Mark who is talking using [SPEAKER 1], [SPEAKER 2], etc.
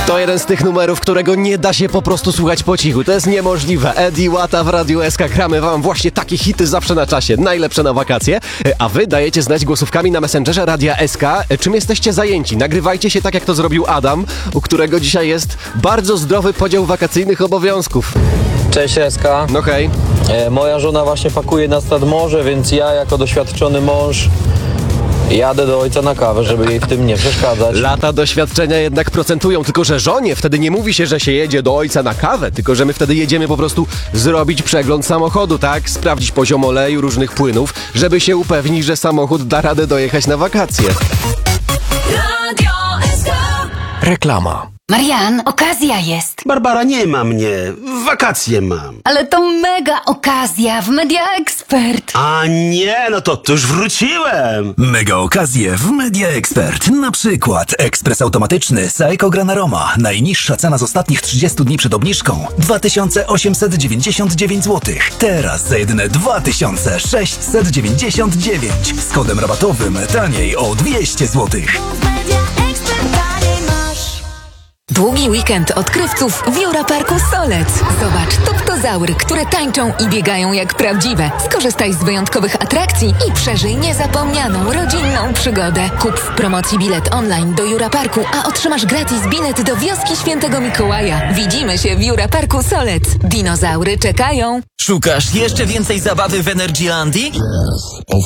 [SPEAKER 1] To jeden z tych numerów, którego nie da się po prostu słuchać po cichu. To jest niemożliwe. Eddie Łata w Radiu SK. Gramy wam właśnie takie hity zawsze na czasie. Najlepsze na wakacje. A wy dajecie znać głosówkami na Messengerze Radia SK. Czym jesteście zajęci? Nagrywajcie się tak, jak to zrobił Adam, u którego dzisiaj jest bardzo zdrowy podział wakacyjnych obowiązków.
[SPEAKER 2] Cześć SK.
[SPEAKER 1] No hej.
[SPEAKER 2] Moja żona właśnie pakuje nas nad morze, więc ja jako doświadczony mąż jadę do ojca na kawę, żeby jej w tym nie przeszkadzać.
[SPEAKER 1] Lata doświadczenia jednak procentują, tylko że żonie wtedy nie mówi się, że się jedzie do ojca na kawę, tylko że my wtedy jedziemy po prostu zrobić przegląd samochodu, tak? Sprawdzić poziom oleju, różnych płynów, żeby się upewnić, że samochód da radę dojechać na wakacje.
[SPEAKER 3] Radio SK.
[SPEAKER 1] Reklama.
[SPEAKER 4] Marian, okazja jest.
[SPEAKER 5] Barbara, nie ma mnie. Wakacje mam.
[SPEAKER 4] Ale to mega okazja w Media Expert.
[SPEAKER 5] A nie, no to już wróciłem.
[SPEAKER 6] Mega okazje w Media Expert. Na przykład ekspres automatyczny Seiko Gran Aroma. Najniższa cena z ostatnich 30 dni przed obniżką 2899 zł. Teraz za jedyne 2699. Z kodem rabatowym taniej o 200 zł.
[SPEAKER 3] Długi weekend odkrywców w Jura Parku Solec. Zobacz tuptozaury, które tańczą i biegają jak prawdziwe. Skorzystaj z wyjątkowych atrakcji i przeżyj niezapomnianą rodzinną przygodę. Kup w promocji bilet online do Jura Parku, a otrzymasz gratis bilet do wioski Świętego Mikołaja. Widzimy się w Jura Parku Solec. Dinozaury czekają.
[SPEAKER 7] Szukasz jeszcze więcej zabawy w Energylandii?